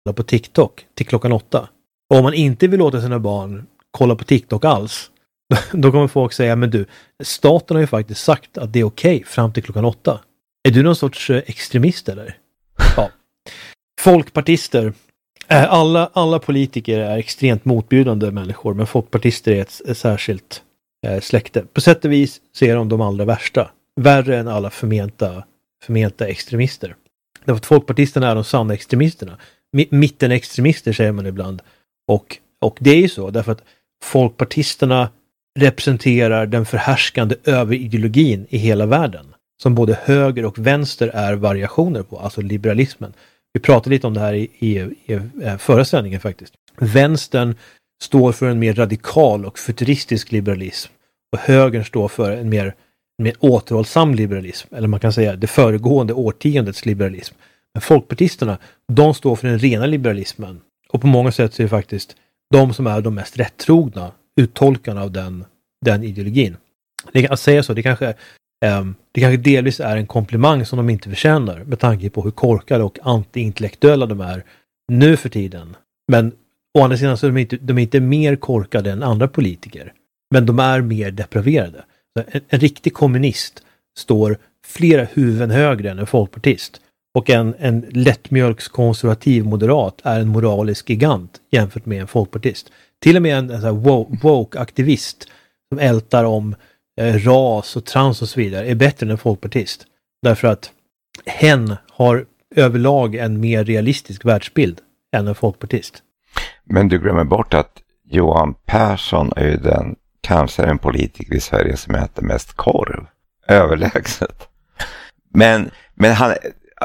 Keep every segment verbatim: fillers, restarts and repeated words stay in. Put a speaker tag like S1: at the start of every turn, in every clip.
S1: på TikTok till klockan åtta. Och om man inte vill låta sina barn kolla på TikTok alls, då kommer folk säga, men du, staten har ju faktiskt sagt att det är okej okay fram till klockan åtta. Är du någon sorts extremist eller? Ja. Folkpartister. Alla, alla politiker är extremt motbjudande människor, men folkpartister är ett, ett särskilt eh, släkte. På sätt och vis så är de de allra värsta. Värre än alla förmenta, förmenta extremister. Därför att folkpartisterna är de sanna extremisterna. Mittenextremister säger man ibland. Och, och det är ju så, därför att folkpartisterna representerar den förhärskande överideologin i hela världen. Som både höger och vänster är variationer på, alltså liberalismen. Vi pratade lite om det här i, i, i förra sändningen faktiskt. Vänstern står för en mer radikal och futuristisk liberalism. Och högern står för en mer, en mer återhållsam liberalism. Eller man kan säga det föregående årtiondets liberalism. Men folkpartisterna, de står för den rena liberalismen. Och på många sätt så är det faktiskt de som är de mest rättrogna uttolkarna av den, den ideologin. Det, att säga så, det kanske, um, det kanske delvis är en komplimang som de inte förtjänar med tanke på hur korkade och antiintellektuella de är nu för tiden. Men å andra sidan så är de inte, de är inte mer korkade än andra politiker. Men de är mer depraverade. Så en, en riktig kommunist står flera huvuden högre än en folkpartist. Och en, en lättmjölkskonservativ moderat är en moralisk gigant jämfört med en folkpartist. Till och med en, en sån här woke-aktivist som ältar om eh, ras och trans och så vidare är bättre än en folkpartist. Därför att hen har överlag en mer realistisk världsbild än en folkpartist.
S2: Men du glömmer bort att Johan Persson är ju den kanske en politiker i Sverige som äter mest korv. Överlägset. Men, men han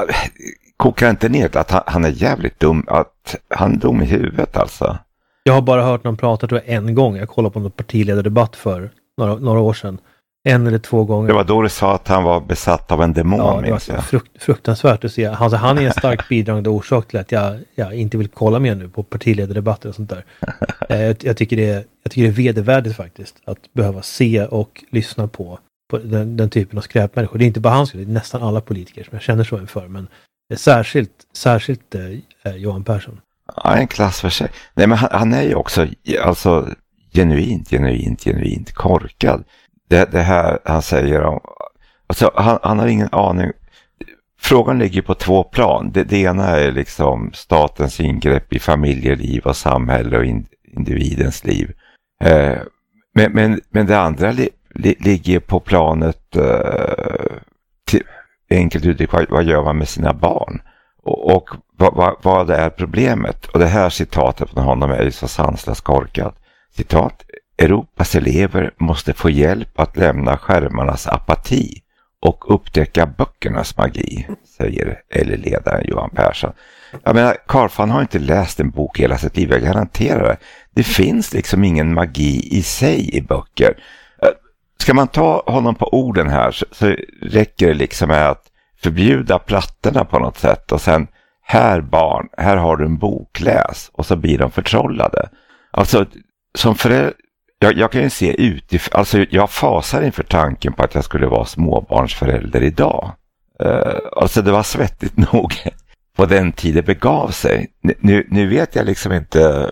S2: kokar inte ner att han, han är jävligt dum, att han är dum i huvudet alltså.
S1: Jag har bara hört någon prata tror jag en gång. Jag kollade på någon partiledardebatt för några, några år sedan. En eller två gånger.
S2: Det var då du sa att han var besatt av en demon.
S1: Ja, det var frukt, fruktansvärt att se. Alltså, han är en stark bidragande orsak till att jag, jag inte vill kolla mer nu på partiledardebatter och sånt där. jag, jag, tycker det är, jag tycker det är vedervärdigt faktiskt att behöva se och lyssna på, på den, den typen av skräpmänniskor. Det är inte bara hans, det är nästan alla politiker som jag känner så inför. Men särskilt, särskilt eh, Johan Persson.
S2: Ja, en klass för sig. Nej, men han, han är ju också alltså, genuint, genuint, genuint korkad. Det, det här han säger om... Alltså, han, han har ingen aning. Frågan ligger på två plan. Det, det ena är liksom statens ingrepp i familjeliv och samhälle och in, individens liv. Eh, men, men, men det andra li, li, ligger på planet eh, till, enkelt uttryck, vad, vad gör man med sina barn? Och, och vad, vad, vad är problemet? Och det här citatet från honom är ju så sanslöst korkat. Citat: Europas elever måste få hjälp att lämna skärmarnas apati och upptäcka böckernas magi, säger L E-ledaren Johan Persson. Jag menar, Karlsson har inte läst en bok hela sitt liv, jag garanterar det. Det finns liksom ingen magi i sig i böcker. Ska man ta honom på orden här så, så räcker det liksom med att förbjuda plattorna på något sätt och sen, här barn, här har du en bok, läs, och så blir de förtrollade. Alltså, som förälder, jag, jag kan ju se ut, alltså jag fasar inför tanken på att jag skulle vara småbarnsförälder idag. Uh, alltså det var svettigt nog på den tiden begav sig. Nu, nu vet jag liksom inte,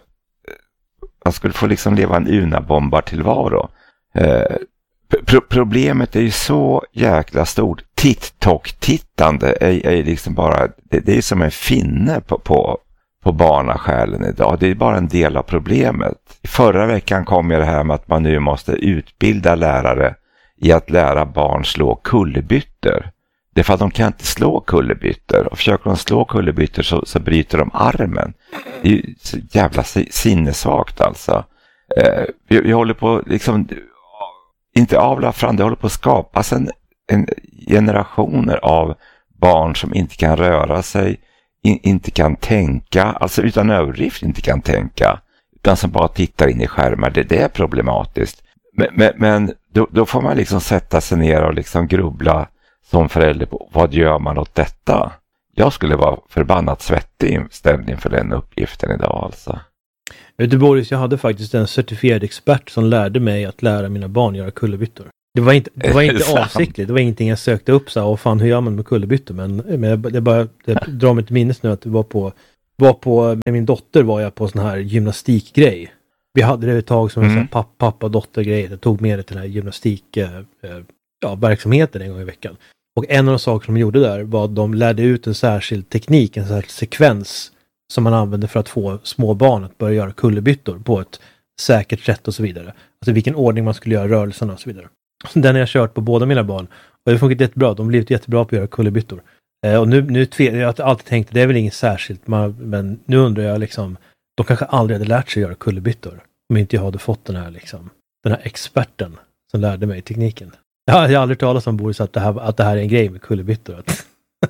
S2: jag skulle få liksom leva en unabombar-tillvaro. Uh, pro- problemet är ju så jäkla stort. TikTok-tittande är, är liksom bara, det, det är som en finne på, på, på barnasjälen idag. Det är bara en del av problemet. Förra veckan kom jag det här med att man nu måste utbilda lärare i att lära barn slå kullerbyttor. Det är för att de kan inte slå kullerbyttor. Och försöker de slå kullerbyttor så, så bryter de armen. Det är ju så jävla sinnesvagt alltså. Eh, vi, vi håller på liksom, inte avla fram, det håller på att skapas en, en generationer av barn som inte kan röra sig, in, inte kan tänka, alltså utan överdrift inte kan tänka. Utan som bara tittar in i skärmar, det, det är problematiskt. Men, men, men då, då får man liksom sätta sig ner och liksom grubbla som förälder på vad gör man åt detta. Jag skulle vara förbannat svettig inställning för den uppgiften idag alltså.
S1: Vet du Boris, jag hade faktiskt en certifierad expert som lärde mig att lära mina barn göra kullerbyttor. Det var inte, det var inte avsiktligt, det var ingenting jag sökte upp så och fan hur gör man med kullerbyttor, men, men det, bara, det drar mig till minnes nu att det var på var på, med min dotter var jag på sån här gymnastikgrej. Vi hade det ett tag som en mm. sån här pappa-dotter-grej. Jag tog med det till den här gymnastik eh, ja, verksamheten en gång i veckan. Och en av de saker de gjorde där var att de lärde ut en särskild teknik, en särskild sekvens som man använde för att få små barn att börja göra kullerbyttor på ett säkert sätt och så vidare. Alltså vilken ordning man skulle göra rörelserna och så vidare. Den har jag kört på båda mina barn. Och det funkar jättebra. De har blivit jättebra på att göra kullerbyttor. Eh, och nu, nu tve- jag har alltid tänkt det är väl inget särskilt. Man, men nu undrar jag liksom, de kanske aldrig hade lärt sig göra kullerbyttor. Om inte jag hade fått den här liksom, den här experten som lärde mig tekniken. Jag har, jag har aldrig talat om Boris att det, här, att det här är en grej med kullerbyttor. Att,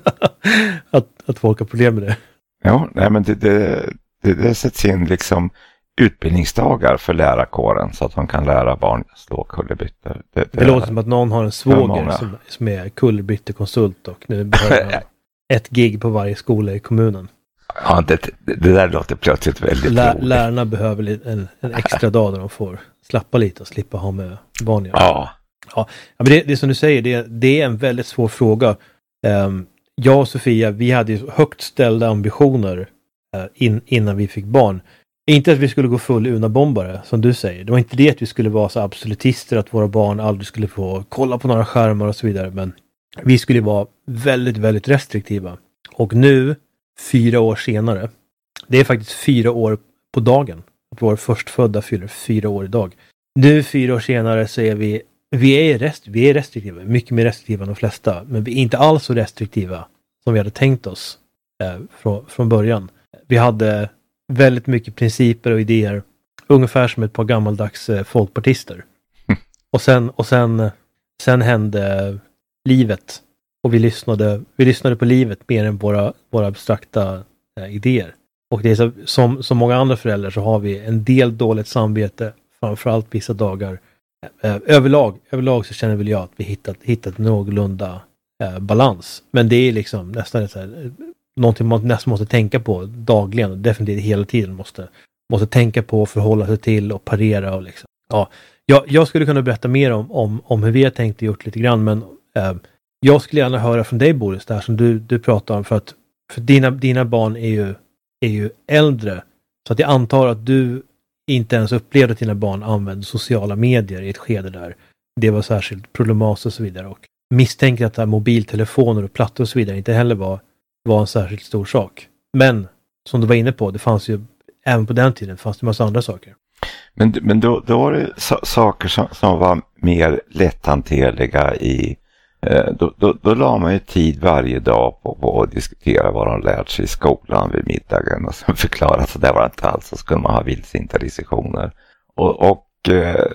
S1: att, att folk har problem med det.
S2: Ja, nej men det, det, det, det sätts in liksom utbildningsdagar för lärarkåren så att de kan lära barn slå kullerbyttor. Det, det,
S1: det låter som att någon har en svåger som, som är kullerbyttekonsult och nu behöver ett gig på varje skola i kommunen.
S2: Ja, det, det, det där låter plötsligt väldigt
S1: Lär,
S2: roligt.
S1: Lärarna behöver en, en extra dag där de får slappa lite och slippa ha med barn.
S2: Ja.
S1: Ja, ja men det, det som du säger, det, det är en väldigt svår fråga. Um, jag och Sofia, vi hade ju högt ställda ambitioner uh, in, innan vi fick barn. Inte att vi skulle gå full unabombare, som du säger. Det var inte det att vi skulle vara så absolutister att våra barn aldrig skulle få kolla på några skärmar och så vidare. Men vi skulle vara väldigt, väldigt restriktiva. Och nu, fyra år senare, det är faktiskt fyra år på dagen. Vår förstfödda fyller fyra år idag. Nu, fyra år senare, så är vi, vi, är rest, vi är restriktiva. Mycket mer restriktiva än de flesta. Men vi är inte alls så restriktiva som vi hade tänkt oss eh, från, från början. Vi hade väldigt mycket principer och idéer. Ungefär som ett par gammaldags eh, folkpartister. Mm. Och sen, och sen, sen hände livet. Och vi lyssnade, vi lyssnade på livet mer än våra, våra abstrakta eh, idéer. Och det är så, som, som många andra föräldrar så har vi en del dåligt samvete. Framförallt vissa dagar. Eh, överlag, överlag så känner väl jag att vi hittat, hittat någorlunda eh, balans. Men det är liksom nästan så här, någonting man nästan måste tänka på dagligen och definitivt hela tiden måste, måste tänka på, förhålla sig till och parera. Och liksom. Ja, jag, jag skulle kunna berätta mer om, om, om hur vi har tänkt och gjort lite grann, men eh, jag skulle gärna höra från dig, Boris, där som du, du pratar om, för att för dina, dina barn är ju, är ju äldre, så att jag antar att du inte ens upplevde att dina barn använde sociala medier i ett skede där det var särskilt problematiskt och så vidare, och misstänker att mobiltelefoner och plattor och så vidare inte heller var var en särskilt stor sak. Men som du var inne på, det fanns ju även på den tiden fanns det en massa andra saker.
S2: Men, men då, då var det so- saker som, som var mer lätthanterliga i eh, då, då, då la man ju tid varje dag på, på att diskutera vad de lärt sig i skolan vid middagen och sen förklara att det var inte alls, så skulle man ha vildsinta diskussioner. Och, och eh,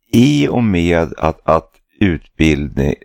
S2: i och med att, att utbildning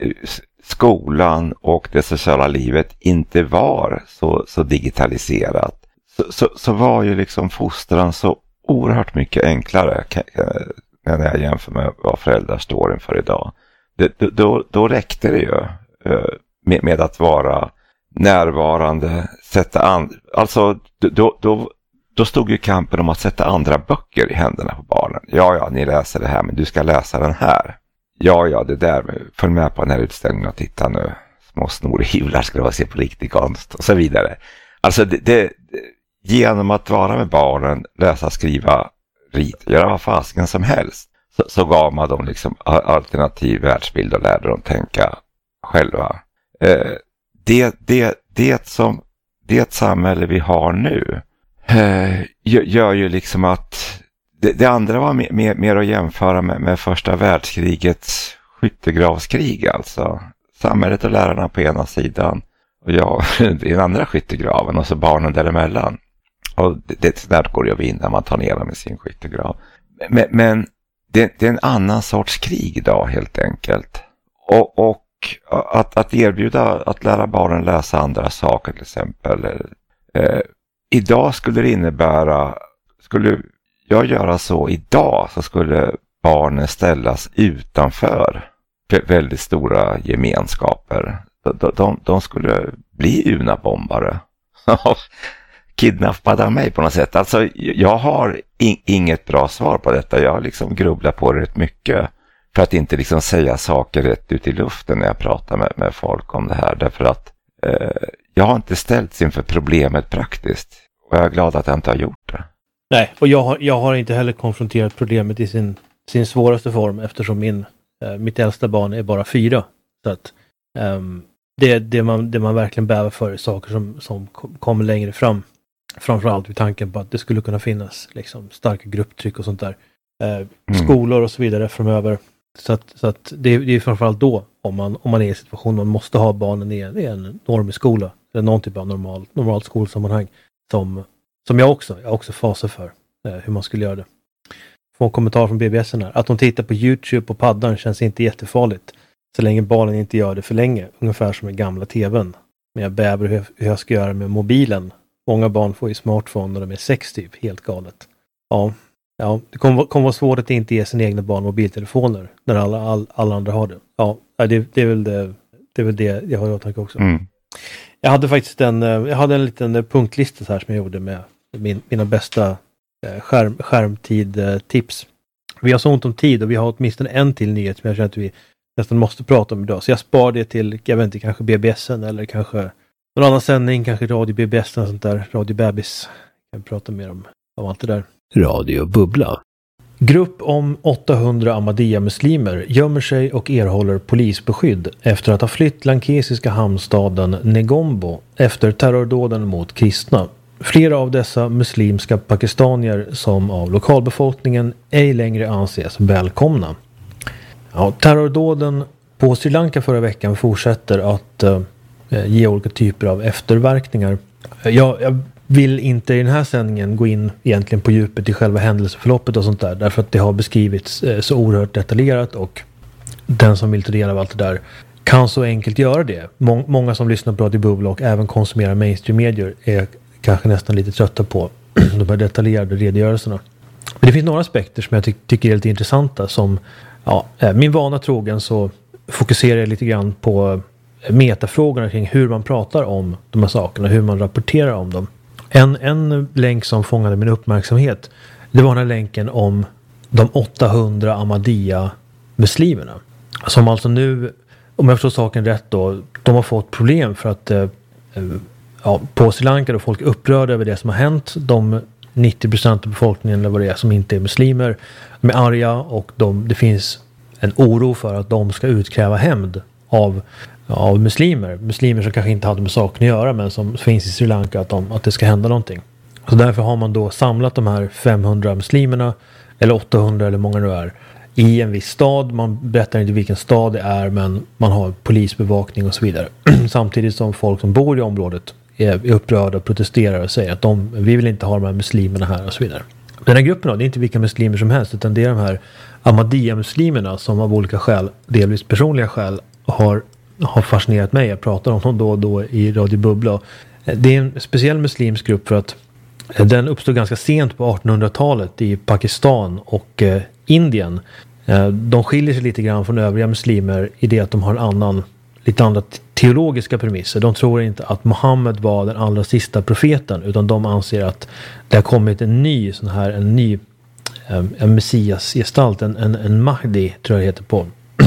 S2: skolan och det sociala livet inte var så, så digitaliserat, så, så, så var ju liksom fostran så oerhört mycket enklare när jag jämför med vad föräldrar står inför idag. Det, då, då räckte det ju med, med att vara närvarande, sätta an, alltså då, då, då stod ju kampen om att sätta andra böcker i händerna på barnen. Ja, ja, ni läser det här, men du ska läsa den här. Ja, ja, det där. Följ med på den här utställningen och titta nu. Små snorhivlar ska det se på riktig konst och så vidare. Alltså det, det, genom att vara med barnen, läsa, skriva, rita, göra vad fasken som helst, så, så gav man dem liksom alternativ världsbild och lärde dem tänka själva. Eh, det, det, det som det samhälle vi har nu eh, gör ju liksom att Det, det andra var mer, mer, mer att jämföra med, med första världskrigets skyttegravskrig, alltså. Samhället och lärarna på ena sidan och jag i den andra skyttegraven och så barnen däremellan. Och det, det snart går ju att vinna när man tar ner dem i sin skyttegrav. Men, men det, det är en annan sorts krig idag helt enkelt. Och, och att, att erbjuda att lära barnen läsa andra saker till exempel. Eh, idag skulle det innebära, skulle jag göra så idag, så skulle barnen ställas utanför väldigt stora gemenskaper. De, de, de skulle bli unabombare. Kidnappade av mig på något sätt. Alltså jag har in, inget bra svar på detta. Jag liksom grubblar på det rätt mycket. För att inte liksom säga saker rätt ut i luften när jag pratar med, med folk om det här. Därför att eh, jag har inte ställts inför problemet praktiskt. Och jag är glad att jag inte har gjort det.
S1: Nej, och jag har, jag har inte heller konfronterat problemet i sin, sin svåraste form eftersom min, äh, mitt äldsta barn är bara fyra. Så att ähm, det, det, man, det man verkligen bävar för är saker som, som kommer längre fram. Framförallt vid tanken på att det skulle kunna finnas liksom, starka grupptryck och sånt där. Äh, mm. Skolor och så vidare framöver. Så att, så att det, det är framförallt då om man, om man är i en situation man måste ha barnen i en, i en normig skola. Eller någon typ av normal, normalt skolsammanhang. Som, som jag också, jag också fasar för eh, hur man skulle göra det. Få en kommentar från B B S här. Att de tittar på YouTube på paddan känns inte jättefarligt. Så länge barnen inte gör det för länge. Ungefär som med gamla tvn. Men jag bäver hur, hur jag ska göra med mobilen. Många barn får ju smartphone när de är sex typ. Helt galet. Ja, ja det kommer, kommer vara svårt att inte ge sina egna barn mobiltelefoner. När alla, all, alla andra har det. Ja, det, det, är väl det, det är väl det jag har i åtanke också.
S2: Mm.
S1: Jag hade faktiskt en, jag hade en liten punktlista så här som jag gjorde med min, mina bästa skärm, skärmtid-tips. Vi har så ont om tid och vi har åtminstone en till nyhet som jag känner att vi nästan måste prata om idag. Så jag spar det till, jag vet inte, kanske B B S eller kanske någon annan sändning, kanske Radio B B S eller sånt där, Radio Bebis. Jag kan prata mer om, om allt det där. Radio Bubbla. Grupp om åttahundra Ahmadiyya-muslimer gömmer sig och erhåller polisbeskydd efter att ha flytt lankesiska hamnstaden Negombo efter terrordåden mot kristna. Flera av dessa muslimska pakistanier som av lokalbefolkningen ej längre anses välkomna. Ja, terrordåden på Sri Lanka förra veckan fortsätter att uh, ge olika typer av efterverkningar. Jag, jag vill inte i den här sändningen gå in egentligen på djupet i själva händelseförloppet och sånt där. Därför att det har beskrivits eh, så oerhört detaljerat och den som vill ta del av allt det där kan så enkelt göra det. Må- många som lyssnar på Radio Bubbla och även konsumerar mainstream-medier är kanske nästan lite trötta på de här detaljerade redogörelserna. Men det finns några aspekter som jag ty- tycker är lite intressanta som, ja, eh, min vana trogen så fokuserar jag lite grann på metafrågorna kring hur man pratar om de här sakerna, hur man rapporterar om dem. En, en länk som fångade min uppmärksamhet, det var den här länken om de åttahundra Ahmadiyya-muslimerna. Som alltså nu, om jag förstår saken rätt då, de har fått problem för att eh, ja, på Sri Lanka då folk är upprörda över det som har hänt. De nittio procent av befolkningen eller vad det är som inte är muslimer, de är arga och de, det finns en oro för att de ska utkräva hämnd av av muslimer. Muslimer som kanske inte hade med saken att göra men som finns i Sri Lanka att, de, att det ska hända någonting. Så därför har man då samlat de här femhundra muslimerna eller åttahundra eller många nu är i en viss stad. Man berättar inte vilken stad det är men man har polisbevakning och så vidare. Samtidigt som folk som bor i området är, är upprörda och protesterar och säger att de, vi vill inte ha de här muslimerna här och så vidare. Den här gruppen då, det är inte vilka muslimer som helst utan det är de här Ahmadiyya-muslimerna som av olika skäl, delvis personliga skäl, har har fascinerat mig. Jag pratar om dem då och då i Radio Bubbla. Det är en speciell muslimsk grupp för att den uppstod ganska sent på artonhundratalet i Pakistan och eh, Indien. Eh, de skiljer sig lite grann från övriga muslimer i det att de har en annan, lite andra teologiska premisser. De tror inte att Muhammed var den allra sista profeten utan de anser att det har kommit en ny sån här, en ny eh, en messiasgestalt, en, en, en Mahdi tror jag det heter på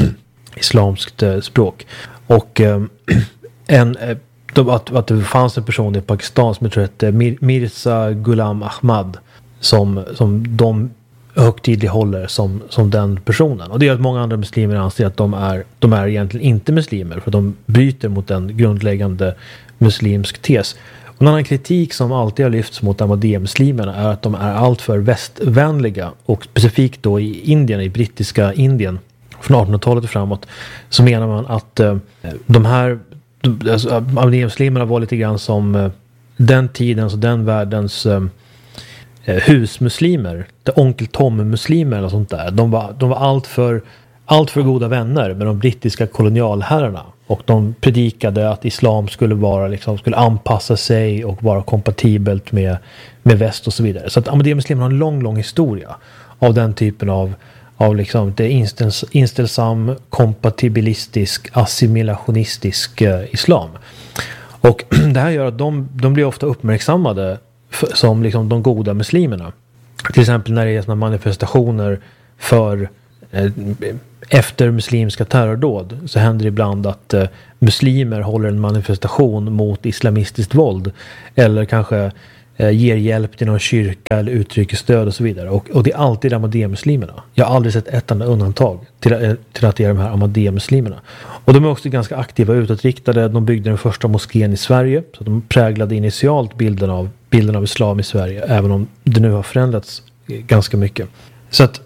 S1: islamskt eh, språk. Och eh, en, eh, att, att det fanns en person i Pakistan som jag tror hette Mir- Mirza Ghulam Ahmad som, som de högtidligt håller som, som den personen. Och det gör att många andra muslimer anser att de är, de är egentligen inte muslimer för de bryter mot en grundläggande muslimsk tes. Och en annan kritik som alltid har lyfts mot Ahmadiyya-muslimerna är att de är alltför västvänliga och specifikt då i Indien, i brittiska Indien från artonhundratalet och framåt så menar man att eh, de här alltså, Ahmadiyya-muslimerna var lite grann som eh, den tidens och den världens eh, husmuslimer, det onkel Tom-muslimer eller sånt där. De var, de var allt för, allt för goda vänner med de brittiska kolonialherrarna och de predikade att islam skulle vara liksom, skulle anpassa sig och vara kompatibelt med, med väst och så vidare. Så att Ahmadiyya-muslimerna har en lång, lång historia av den typen av av liksom det inställ- inställsam, kompatibilistisk, assimilationistisk eh, islam. Och det här gör att de, de blir ofta uppmärksammade f- som liksom de goda muslimerna. Till exempel när det är såna manifestationer för eh, efter muslimska terrordåd så händer det ibland att eh, muslimer håller en manifestation mot islamistiskt våld eller kanske eh, ger hjälp till någon kyrka eller uttrycker stöd och så vidare. Och, och det är alltid Ahmadiyya-muslimerna. Jag har aldrig sett ett enda undantag till, till att det är de här Ahmadiyya-muslimerna. Och de är också ganska aktiva utåtriktade. De byggde den första moskén i Sverige. Så de präglade initialt bilden av, bilden av islam i Sverige. Även om det nu har förändrats ganska mycket. Så att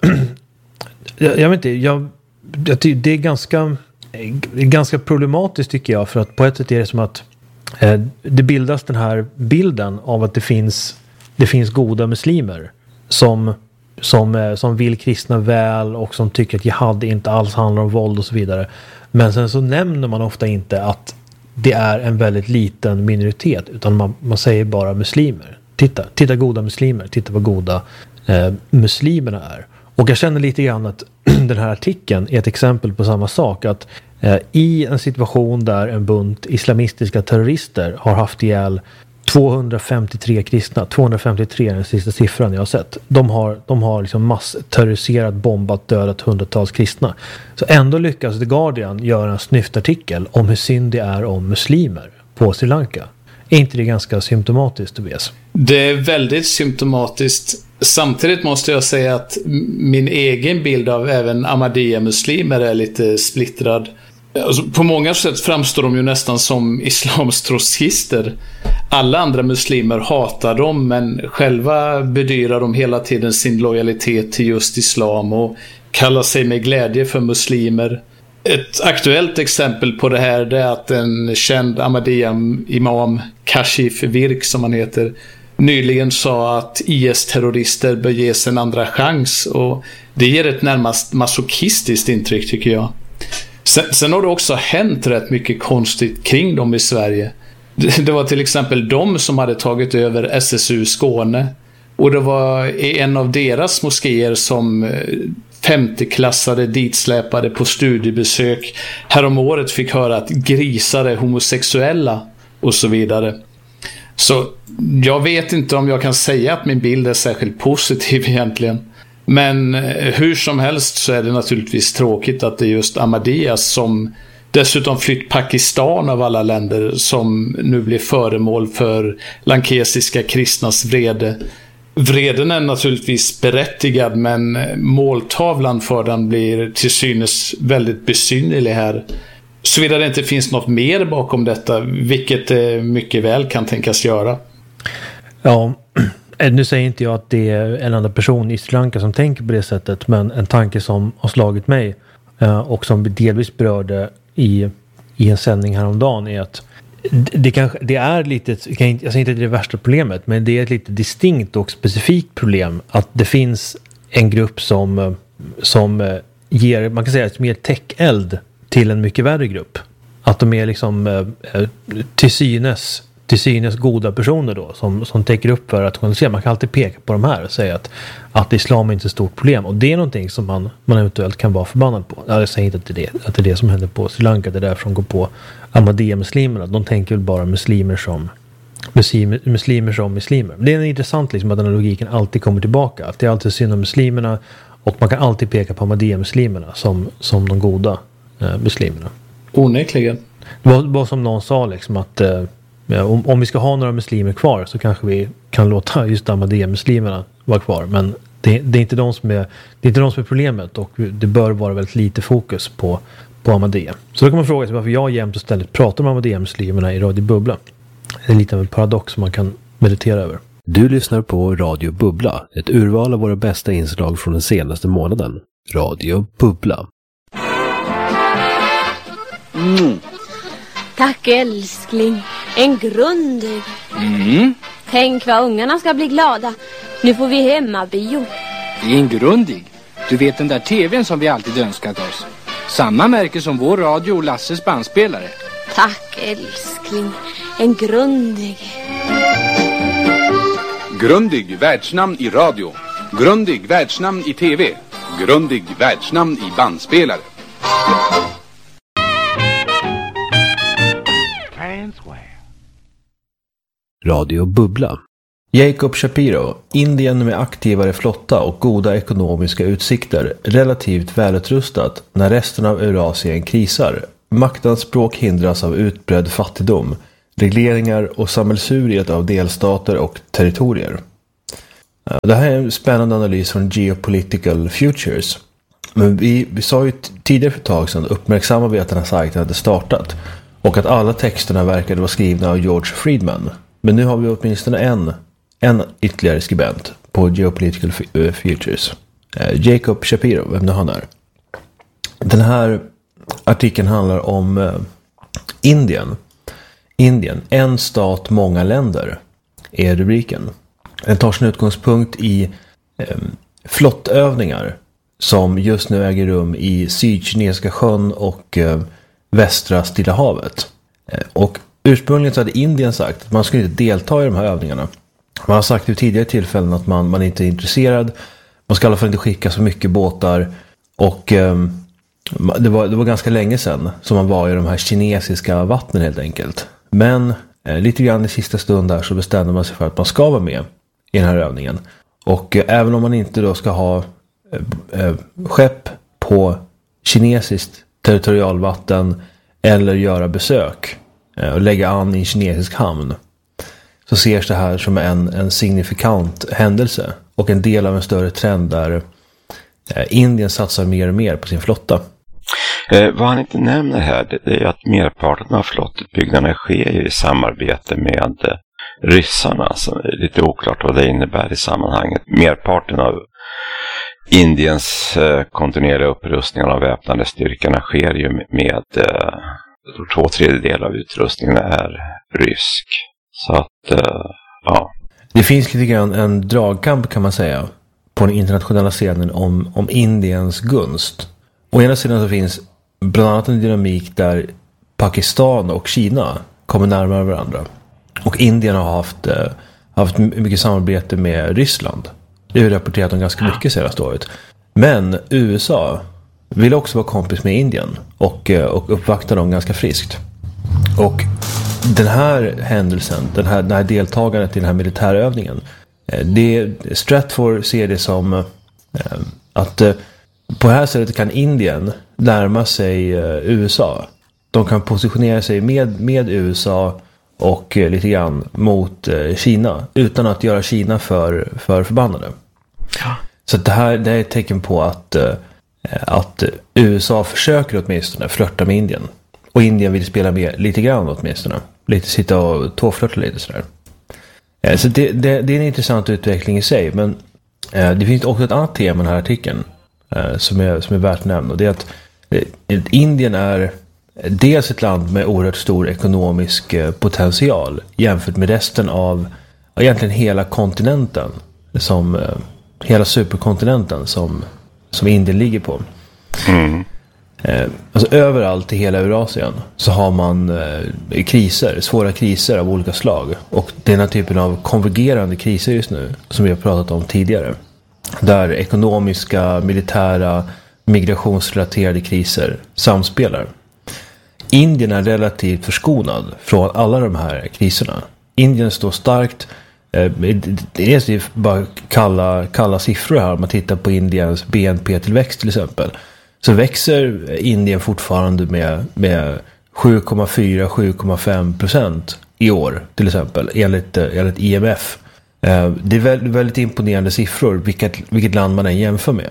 S1: jag, jag vet inte, jag, jag, det är ganska, ganska problematiskt tycker jag. För att på ett sätt är det som att eh, det bildas den här bilden av att det finns, det finns goda muslimer som, som, eh, som vill kristna väl och som tycker att jihad inte alls handlar om våld och så vidare. Men sen så nämner man ofta inte att det är en väldigt liten minoritet, utan man, man säger bara muslimer. Titta, titta goda muslimer, titta vad goda eh, muslimerna är. Och jag känner lite grann att den här artikeln är ett exempel på samma sak. Att eh, i en situation där en bunt islamistiska terrorister har haft ihjäl tvåhundrafemtiotre kristna. tvåhundrafemtiotre är den sista siffran jag har sett. De har, de har liksom massterroriserat, bombat, dödat hundratals kristna. Så ändå lyckas The Guardian göra en snyftartikel om hur synd det är om muslimer på Sri Lanka. Är inte det ganska symptomatiskt, Tobias? Det
S3: är väldigt symptomatiskt. Samtidigt måste jag säga att min egen bild av även Ahmadiyya-muslimer är lite splittrad. Alltså, på många sätt framstår de ju nästan som islamstrotskister. Alla andra muslimer hatar dem, men själva bedyrar de hela tiden sin lojalitet till just islam och kallar sig med glädje för muslimer. Ett aktuellt exempel på det här är att en känd Ahmadiyya-imam, Kashif Virk som han heter, nyligen sa att I S-terrorister bör ges en andra chans, och det ger ett närmast masochistiskt intryck tycker jag. Sen, sen har det också hänt rätt mycket konstigt kring dem i Sverige. Det, det var till exempel de som hade tagit över S S U Skåne, och det var en av deras moskéer som femtioklassade ditsläpade på studiebesök häromåret fick höra att grisar är homosexuella och så vidare. Så jag vet inte om jag kan säga att min bild är särskilt positiv egentligen. Men hur som helst så är det naturligtvis tråkigt att det är just Ahmadiyya, som dessutom flytt Pakistan av alla länder, som nu blir föremål för lankesiska kristnas vrede. Vreden är naturligtvis berättigad, men måltavlan för den blir till synes väldigt besynnerlig här. Såvida det inte finns något mer bakom detta, vilket det mycket väl kan tänkas göra. Ja, nu säger inte jag att det är en annan person i Sri Lanka som tänker på det sättet, men en tanke som har slagit mig och som delvis berörde i, i en sändning häromdagen är att det, kanske, det är lite, jag säger inte att det är det värsta problemet, men det är ett lite distinkt och specifikt problem att det finns en grupp som, som ger, man kan säga, som ger täckeld till en mycket värre grupp. Att de är liksom eh, till synes till synes goda personer då som, som täcker upp för att rationalisera. Man kan alltid peka på de här och säga att, att islam är inte är ett stort problem. Och det är någonting som man, man eventuellt kan vara förbannad på. Jag säger inte att det är det, att det är det som händer på Sri Lanka. Det är därför de går på Ahmadiyya-muslimerna. De tänker väl bara muslimer som muslimer, muslimer som muslimer. Det är intressant liksom att den här logiken alltid kommer tillbaka. Att det är alltid synd om muslimerna, och man kan alltid peka på Ahmadiyya-muslimerna som, som de goda eh, muslimerna. Onekligen. Det var, var som någon sa liksom att eh, om, om vi ska ha några muslimer kvar så kanske vi kan låta just Ahmadiyya-muslimerna vara kvar. Men det, det, är inte de som är, det är inte de som är problemet, och det bör vara väldigt lite fokus på, på Ahmadiyya. Så då kan man fråga sig varför jag jämt och ständigt pratar om Ahmadiyya-muslimerna i Radio Bubbla. Det är lite av en paradox som man kan meditera över.
S4: Du lyssnar på Radio Bubbla, ett urval av våra bästa inslag från den senaste månaden. Radio Bubbla.
S5: Mm. Tack älskling, en grundig.
S6: Mm.
S5: Tänk vad ungarna ska bli glada. Nu får vi hemmabio.
S6: Det är en grundig. Du vet den där tvn som vi alltid önskat oss. Samma märke som vår radio och Lasses bandspelare.
S5: Tack älskling, en grundig.
S7: Grundig världsnamn i radio. Grundig världsnamn i tv. Grundig världsnamn i bandspelare.
S4: Radio Bubbla.
S1: Jacob Shapiro, Indien med aktivare flotta och goda ekonomiska utsikter, relativt välutrustat när resten av Eurasien krisar. Maktanspråk hindras av utbredd fattigdom.
S4: regleringar och sammelsuriet av delstater och territorier. Det här är en spännande analys från Geopolitical Futures. Men vi, vi sa ju tidigare för ett tag sedan, uppmärksammade vi att den här sajten hade startat och att alla texterna verkade vara skrivna av George Friedman. Men nu har vi åtminstone en, en ytterligare skribent på Geopolitical Futures. Jacob Shapiro, vem nu han är. Den här artikeln handlar om eh, Indien. Indien, en stat, många länder är rubriken. Den tar sin utgångspunkt i eh, flottövningar som just nu äger rum i Sydkinesiska sjön och eh, västra Stilla havet. Eh, och ursprungligen så hade Indien sagt att man skulle inte delta i de här övningarna. Man har sagt vid tidigare tillfällen att man, man inte är intresserad. Man ska i alla fall inte skicka så mycket båtar. Och eh, det, var, det var ganska länge sedan som man var i de här kinesiska vattnen helt enkelt. Men eh, lite grann i sista stund där så bestämde man sig för att man ska vara med i den här övningen. Och eh, även om man inte då ska ha eh, eh, skepp på kinesiskt territorialvatten eller göra besök eh, och lägga an i en kinesisk hamn, så ses det här som en, en signifikant händelse och en del av en större trend där eh, Indien satsar mer och mer på sin flotta.
S2: Eh, vad han inte nämner här, det är att merparten av flottutbyggnaderna sker ju i samarbete med eh, ryssarna. Så det är lite oklart vad det innebär i sammanhanget. Merparten av Indiens eh, kontinuerliga upprustningar av väpnade styrkorna sker ju med, med eh, två tredjedelar av utrustningen är rysk. Så att, eh, ja.
S4: Det finns lite grann en dragkamp kan man säga på den internationella scenen om, om Indiens gunst. Å ena sidan så finns bland annat en dynamik där Pakistan och Kina kommer närmare varandra. Och Indien har haft, eh, haft mycket samarbete med Ryssland. Det är rapporterat om ganska mycket senaste året. Men U S A vill också vara kompis med Indien och, eh, och uppvakta dem ganska friskt. Och den här händelsen, den här, den här deltagandet i den här militärövningen, eh, det, Stratfor ser det som eh, att eh, på det här sättet kan Indien närma sig eh, U S A. De kan positionera sig med, med U S A och eh, lite grann mot eh, Kina utan att göra Kina för, för förbannade. Ja. Så det här det är ett tecken på att, eh, att U S A försöker åtminstone flörta med Indien. Och Indien vill spela med lite grann åtminstone. Lite sitta och tåflörta lite sådär. Eh, så det, det, det är en intressant utveckling i sig. Men eh, det finns också ett annat tema i den här artikeln eh, som, är, som är värt att nämna. Och det är att eh, Indien är dels ett land med oerhört stor ekonomisk eh, potential jämfört med resten av egentligen hela kontinenten. Som, eh, hela superkontinenten som, som Indien ligger på. Mm. Eh, alltså överallt i hela Eurasien så har man eh, kriser, svåra kriser av olika slag. Och det är den här typen av konvergerande kriser just nu som vi har pratat om tidigare. Där ekonomiska, militära, migrationsrelaterade kriser samspelar. Indien är relativt förskonad från alla de här kriserna. Indien står starkt. Eh, det är bara kalla, kalla siffror här om man tittar på Indiens B N P-tillväxt till exempel. Så växer Indien fortfarande med, med sju komma fyra till sju komma fem procent i år till exempel, enligt, enligt I M F. Det är väldigt, väldigt imponerande siffror vilket, vilket land man än jämför med.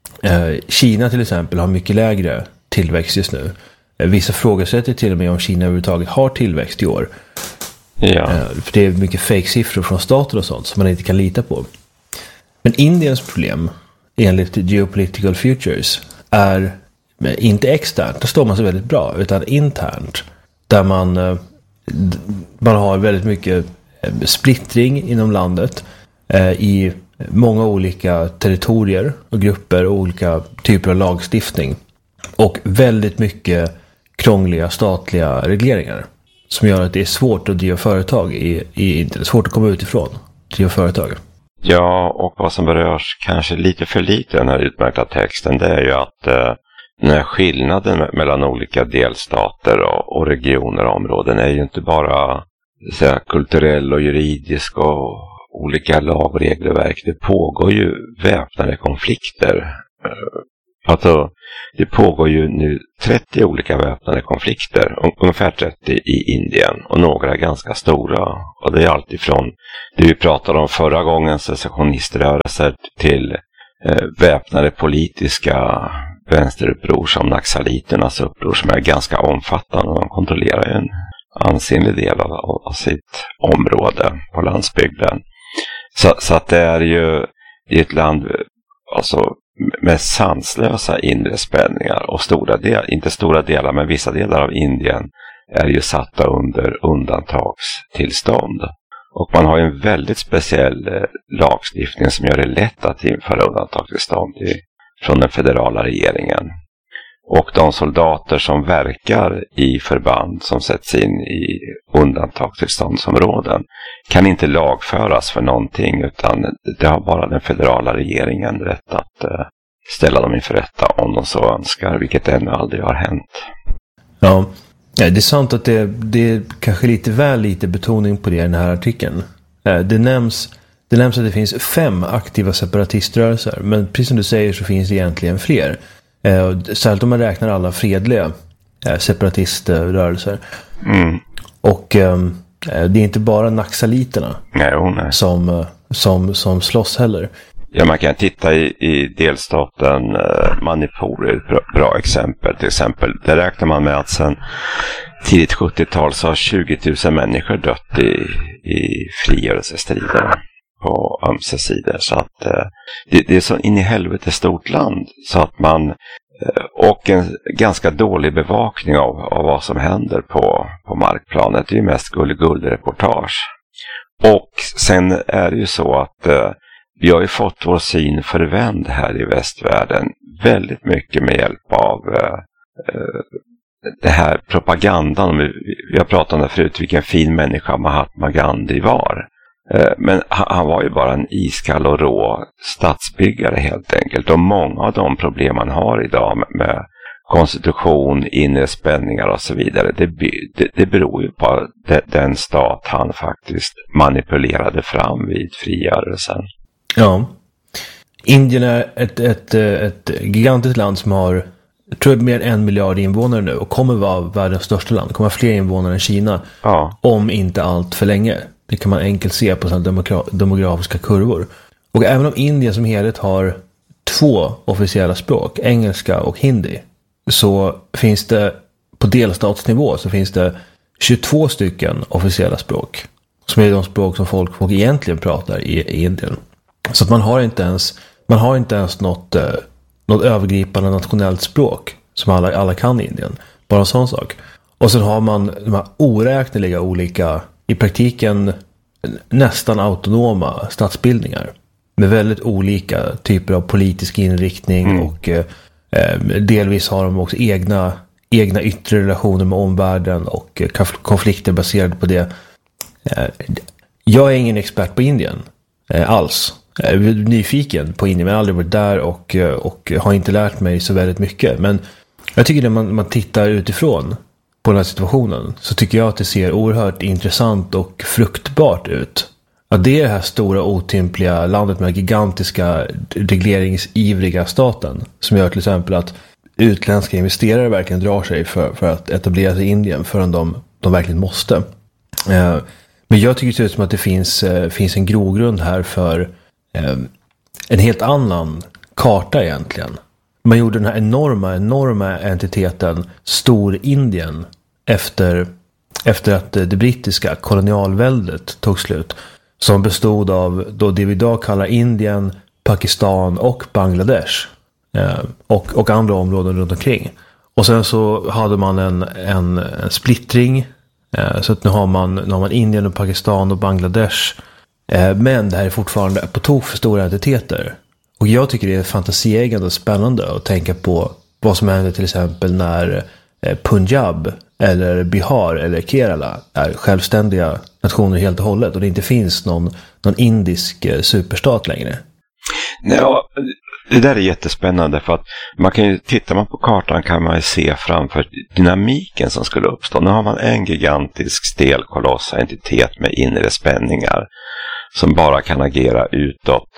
S4: Kina till exempel har mycket lägre tillväxt just nu. Vissa frågesätter till och med om Kina överhuvudtaget har tillväxt i år. Ja. För det är mycket fake-siffror från stater och sånt som man inte kan lita på. Men Indiens problem enligt Geopolitical Futures är inte externt, där står man så väldigt bra, utan internt. Där man, man har väldigt mycket splittring inom landet i många olika territorier och grupper och olika typer av lagstiftning. Och väldigt mycket krångliga statliga regleringar som gör att det är svårt att driva företag i, i internet, svårt att komma utifrån driva företag.
S2: Ja, och vad som berörs kanske lite för lite i den här utmärkta texten, det är ju att eh, den här skillnaden mellan olika delstater och, och regioner och områden är ju inte bara så här, kulturell och juridisk och olika lag- och regelverk. Det pågår ju väpnade konflikter eh, Alltså, det pågår ju nu trettio olika väpnade konflikter, ungefär trettio i Indien och några ganska stora. Och det är alltifrån det vi pratade om förra gången, secessioniströrelser, till eh, väpnade politiska vänsteruppror som naxaliternas uppror som är ganska omfattande och de kontrollerar en ansenlig del av, av sitt område på landsbygden. Så, så att det är ju i ett land alltså med sanslösa inre spänningar och stora delar, inte stora delar men vissa delar av Indien är ju satta under undantagstillstånd. Och man har ju en väldigt speciell eh, lagstiftning som gör det lätt att införa undantagstillstånd i, från den federala regeringen. Och de soldater som verkar i förband som sätts in i undantagstillståndsområden kan inte lagföras för någonting, utan det har bara den federala regeringen rätt att eh, ställa dem inför rätta om de så önskar, vilket ännu aldrig har hänt.
S4: Ja, det är sant att det, det är kanske lite väl lite betoning på det i den här artikeln. Det nämns, det nämns att det finns fem aktiva separatiströrelser, men precis som du säger så finns det egentligen fler. Särskilt om man räknar alla fredliga separatiströrelser.
S2: Mm.
S4: Och um, det är inte bara naxaliterna
S2: nej, oh, nej.
S4: Som, som, som slåss heller.
S2: Ja, man kan titta i, i delstaten uh, Manipur, ett bra, bra exempel. Till exempel, där räknar man med att sedan tidigt sjuttiotal så har tjugo tusen människor dött i, i frigörelsestrider på ömse sidor. Så att uh, det, det är så in i helvete stort land så att man uh, och en ganska dålig bevakning av, av vad som händer på, på markplanet. Det är ju mest gull-gull-reportage. Och sen är det ju så att uh, vi har ju fått vår syn förvänd här i västvärlden väldigt mycket med hjälp av uh, uh, det här propagandan. Vi, vi har pratat om det förut, vilken fin människa Mahatma Gandhi var. Uh, men han, han var ju bara en iskall och rå statsbyggare helt enkelt. Och många av de problem man har idag med, med konstitution, inre spänningar och så vidare, det, det, det beror ju på de, den stat han faktiskt manipulerade fram vid frigörelsen.
S4: Ja. Indien är ett, ett, ett gigantiskt land som har, jag tror, mer än en miljard invånare nu och kommer vara världens största land. Kommer ha fler invånare än Kina.
S2: Ja.
S4: Om inte allt för länge. Det kan man enkelt se på sådana demogra- demografiska kurvor. Och även om Indien som helhet har två officiella språk, engelska och hindi, så finns det på delstatsnivå så finns det tjugotvå stycken officiella språk. Som är de språk som folk, folk egentligen pratar i, i Indien. Så att man har inte ens, man har inte ens något, eh, något övergripande nationellt språk som alla, alla kan i Indien. Bara en sån sak. Och sen har man de här oräkneliga olika, i praktiken nästan autonoma statsbildningar. Med väldigt olika typer av politisk inriktning mm. och eh, delvis har de också egna, egna yttre relationer med omvärlden och eh, konflikter baserade på det. Eh, jag är ingen expert på Indien eh, alls. Jag är nyfiken på Indien, men jag har aldrig varit där och, och har inte lärt mig så väldigt mycket. Men jag tycker när man, man tittar utifrån på den här situationen så tycker jag att det ser oerhört intressant och fruktbart ut. Att det är det här stora otympliga landet med den gigantiska regleringsivriga staten som gör till exempel att utländska investerare verkligen drar sig för, för att etablera sig i Indien förrän de, de verkligen måste. Eh, men jag tycker det ser ut som att det finns, eh, finns en grogrund här för en helt annan karta egentligen. Man gjorde den här enorma, enorma entiteten Storindien efter, efter att det brittiska kolonialväldet tog slut. Som bestod av då det vi idag kallar Indien, Pakistan och Bangladesh. Eh, och, och andra områden runt omkring. Och sen så hade man en, en, en splittring. Eh, så att nu har, man, nu har man Indien och Pakistan och Bangladesh. Men det här är fortfarande på tok för stora entiteter. Och jag tycker det är fantasieggande och spännande att tänka på vad som händer till exempel när Punjab eller Bihar eller Kerala är självständiga nationer helt och hållet och det inte finns någon, någon indisk superstat längre.
S2: Ja, det där är jättespännande för att man kan ju, tittar man på kartan kan man ju se framför dynamiken som skulle uppstå. Nu har man en gigantisk stel koloss entitet med inre spänningar som bara kan agera utåt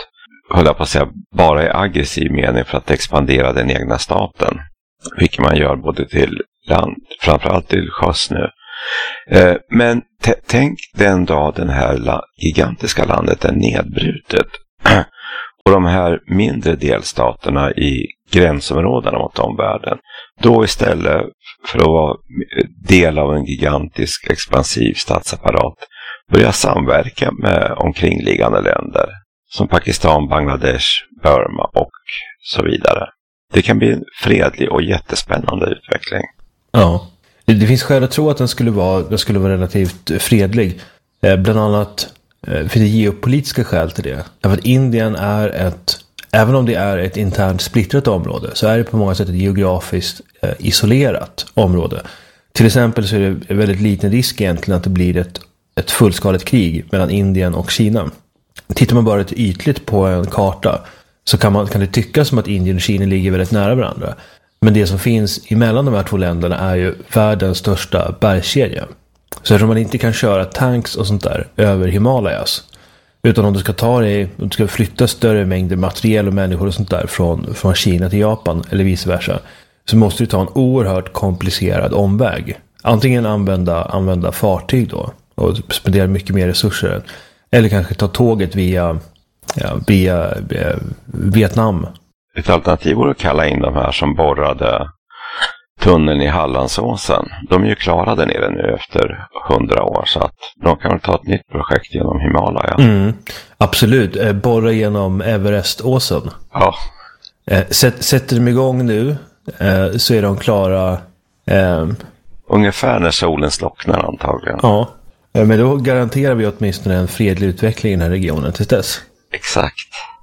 S2: höll jag på att säga, bara i aggressiv mening för att expandera den egna staten. Vilket man gör både till land, framförallt till sjöss nu. Eh, men t- tänk den dag den här la- gigantiska landet är nedbrutet. Och de här mindre delstaterna i gränsområdena mot omvärlden, då istället för att vara del av en gigantisk expansiv statsapparat börja samverka med omkringliggande länder som Pakistan, Bangladesh, Burma och så vidare. Det kan bli en fredlig och jättespännande utveckling.
S4: Ja, det finns skäl att tro att den skulle vara, den skulle vara relativt fredlig. Eh, bland annat eh, finns det geopolitiska skäl till det. Därför att Indien är ett, även om det är ett internt splittrat område, så är det på många sätt ett geografiskt eh, isolerat område. Till exempel så är det väldigt liten risk egentligen att det blir ett, ett fullskaligt krig mellan Indien och Kina. Tittar man bara lite ytligt på en karta så kan, man, kan det tyckas som att Indien och Kina ligger väldigt nära varandra. Men det som finns emellan de här två länderna är ju världens största bergskedja. Så eftersom man inte kan köra tanks och sånt där över Himalayas, utan om du ska ta dig, om du ska flytta större mängder material och människor och sånt där från, från Kina till Japan eller vice versa, så måste du ta en oerhört komplicerad omväg. Antingen använda, använda fartyg då och spendera mycket mer resurser, eller kanske ta tåget via, ja, via, via Vietnam.
S2: Ett alternativ vore att kalla in de här som borrade tunneln i Hallandsåsen. De är ju klara där nere nu efter hundra år, så att de kan väl ta ett nytt projekt genom Himalaya.
S4: Mm, absolut, eh, borra genom Evereståsen.
S2: Ja.
S4: Eh, sätt, sätter de igång nu eh, så är de klara. Eh,
S2: Ungefär när solen slocknar antagligen.
S4: ja, eh, men då garanterar vi åtminstone en fredlig utveckling i den här regionen till dess.
S2: Exakt.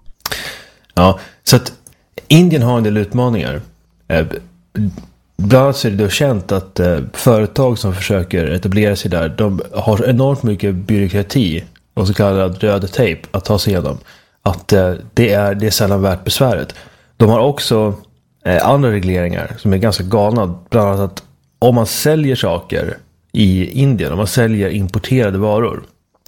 S4: Ja, så att Indien har en del utmaningar. Eh, bland annat så är det då känt att eh, företag som försöker etablera sig där, de har enormt mycket byråkrati och så kallad röd tejp att ta sig igenom. Att eh, det, är, det är sällan värt besväret. De har också eh, andra regleringar som är ganska galna. Bland annat att om man säljer saker i Indien, om man säljer importerade varor,